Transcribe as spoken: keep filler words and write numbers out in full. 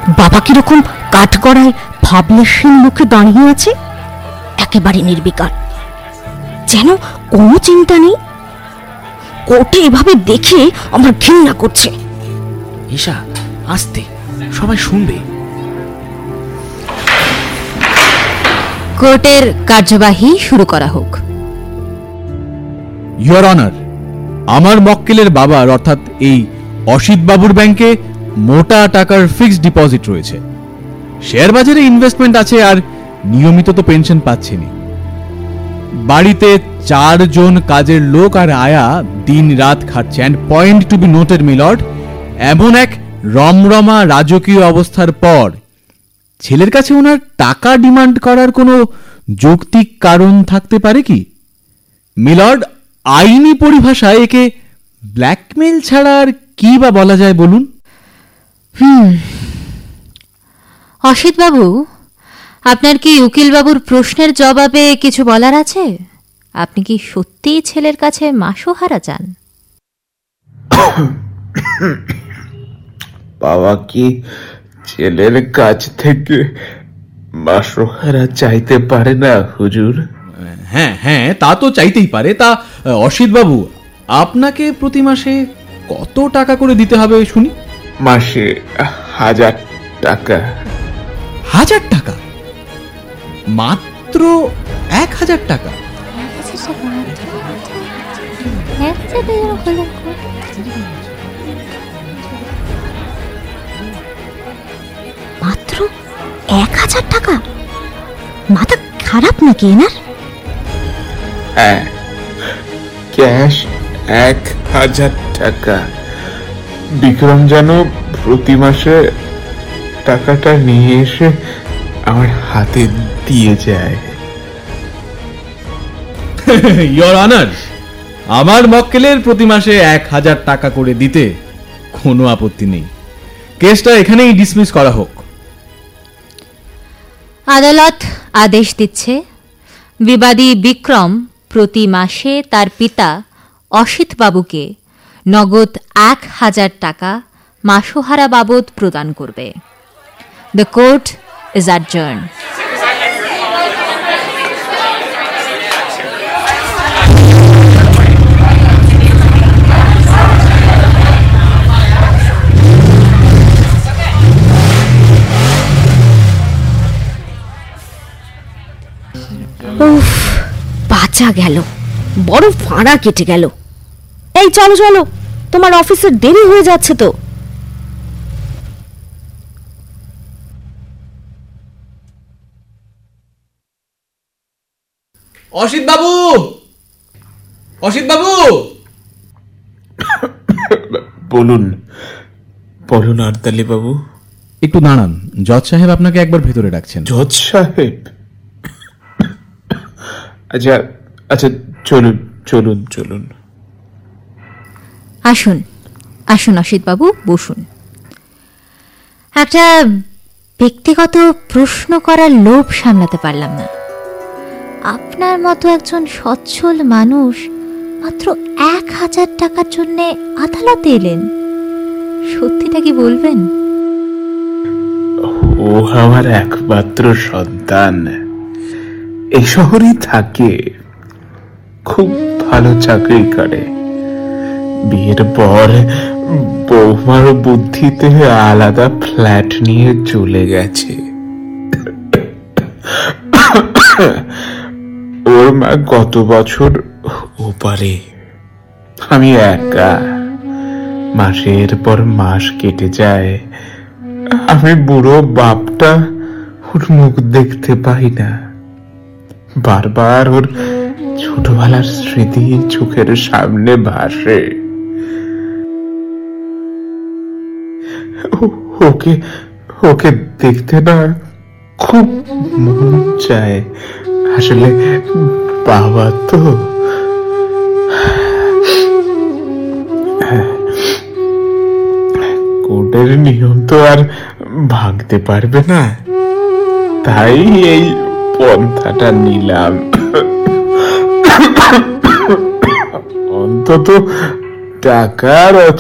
বাবা কিরকম কাঠগড়ায় ভাবলেশহীন মুখে দাঁড়িয়ে আছে, একেবারে নির্বিকার, যেন কোনো চিন্তা নেই। কোর্টে এভাবে দেখে আমার ঘৃণা করছে। ঈশা, আস্তে, সবাই শুনবে। কোর্টের কার্যবাহী শুরু করা হোক। ইয়োর অনার, আমার মক্কেলের বাবার অর্থাৎ এই অসিত বাবুর ব্যাংকে মোটা টাকার ফিক্সড ডিপোজিট রয়েছে, শেয়ার বাজারে ইনভেস্টমেন্ট আছে, আর নিয়মিত তো পেনশন পাচ্ছেনি। বাড়িতে চারজন কাজের লোক আর আয়া দিন রাত খাচ্ছে। And point two be noted milord, এমন এক রমরমা রাজকীয় অবস্থার পর ছেলের কাছে ওনার টাকা ডিমান্ড করার কোনো যৌক্তিক কারণ থাকতে পারে কি? মিলর্ড, আইনি পরিভাষায় একে ব্ল্যাকমেল ছাড়া আর কি বা বলা যায় বলুন? হুম অসিত বাবু, আপনার কি উকিল বাবুর প্রশ্নের জবাবে কিছু বলার আছে? আপনি কি সত্যিই ছেলের কাছে মাসোহারা চান? বাবা কি ছেলের কাছ থেকে মাসোহারা চাইতে পারে না হুজুর? হ্যাঁ হ্যাঁ, তা তো চাইতেই পারে। তা অসিত বাবু, আপনাকে প্রতি মাসে কত টাকা করে দিতে হবে শুনি? মাসে হাজার টাকা। হাজার টাকা? মাত্র এক হাজার টাকা? মাত্র এক হাজার টাকা? মাথা খারাপ নাকি এনার? হ্যাঁ, ক্যাশ এক হাজার টাকা। বিক্রম যেন প্রতি মাসে টাকাটা নিয়ে এসে আমার হাতে দিয়ে যায়। ইয়োর অনার, আমার মক্কেলের প্রতি মাসে এক হাজার টাকা করে দিতে কোনো আপত্তি নেই। কেসটা এখানেই ডিসমিস করা হোক। আদালত আদেশ দিচ্ছে, বিবাদী বিক্রম প্রতি মাসে তার পিতা অসিত বাবুকে নগদ এক হাজার টাকা মাসোহারা বাবদ প্রদান করবে। The court is adjourn. উফ, বাঁচা গেল, বড় ফাঁড়া কেটে গেল। এই চলো চলো, তোমার অফিসের দেরি হয়ে যাচ্ছে তো। অসিত বাবু, অসিত বাবু! বলুন বলুন আরদালি বাবু। একটু দাঁড়ান, জজ সাহেব আপনাকে একবার ভেতরে ডাকছেন। জজ সাহেব? আচ্ছা আচ্ছা, চলুন চলুন চলুন। আসুন আসুন অসিত বাবু, বসুন। একটা ব্যক্তিগত প্রশ্ন করার লোভ সামলাতে পারলাম না। আপনার মতো একজন সচ্ছল মানুষ মাত্র এক হাজার টাকার জন্য আদালতে এলেন, সত্যিটা কি বলবেন? ও আমার একমাত্র সন্তান, এই শহরেই থাকে, খুব ভালো চাকরি করে। বিয়ের পর বৌমার বুদ্ধিতে আলাদা ফ্ল্যাট নিয়ে চলে গেছে। ওর মা গত বছর ওপারে। আমি একা, মাসের পর মাস কেটে যায়, আমি বুড়ো বাপটা ওর মুখ দেখতে পাই না। বারবার ওর ছোটবেলার স্মৃতি চোখের সামনে ভাসে। ওকে ওকে দেখতে না খুব মন চায়। আসলে বাবা তো। কোর্টের নিয়ম তো আর ভাঙতে পারবে না, তাই এই পন্থাটা নিলাম। অন্তত টাকার